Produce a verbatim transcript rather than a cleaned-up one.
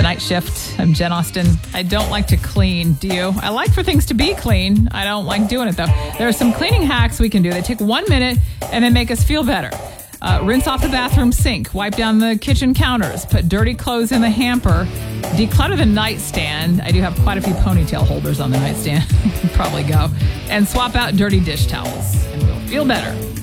Night Shift. I'm Jen Austen. I don't like to clean, do you? I like for things to be clean. I don't like doing it, though. There are some cleaning hacks we can do. They take one minute and then make us feel better. Uh, rinse off the bathroom sink, wipe down the kitchen counters, put dirty clothes in the hamper, declutter the nightstand. I do have quite a few ponytail holders on the nightstand. Probably go. And swap out dirty dish towels, and we'll feel better.